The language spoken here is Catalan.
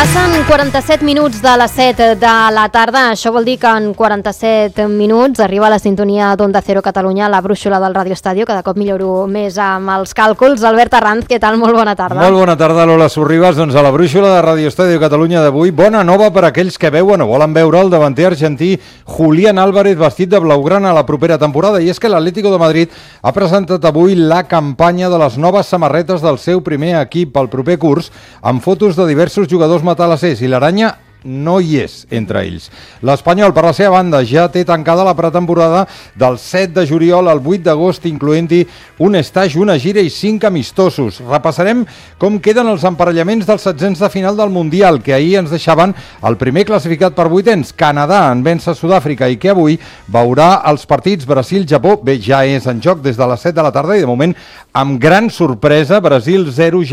Passen 47 minuts de les 7 de la tarda. Això vol dir que en 47 minuts arriba la sintonia d'Onda Cero Catalunya, la brúixola del Radio Estadio. Cada cop milloro més amb els càlculs. Albert Arranz, què tal? Molt bona tarda. Molt bona tarda, Lola Sorribas. Doncs a la brúixola de Radio Estadio Catalunya d'avui, bona nova per a aquells que veuen o volen veure el davanter argentí Julián Álvarez vestit de blaugrana a la propera temporada. I és que l'Atlético de Madrid ha presentat avui la campanya de les noves samarretes del seu primer equip al proper curs, amb fotos de diversos jugadors matalassers, i l'Aranya no hi és entre ells. L'Espanyol, per la seva banda, ja té tancada la pretemporada del 7 de juliol al 8 d'agost, incloent-hi un estatge, una gira i 5 amistosos. Repassarem com queden els emparellaments dels setzents de final del Mundial, que ahir ens deixaven el primer classificat per vuitens, Canadà, en vèncer Sud-àfrica, i que avui veurà els partits Brasil-Japó. Bé, ja és en joc des de les 7 de la tarda i de moment, amb gran sorpresa, Brasil 0,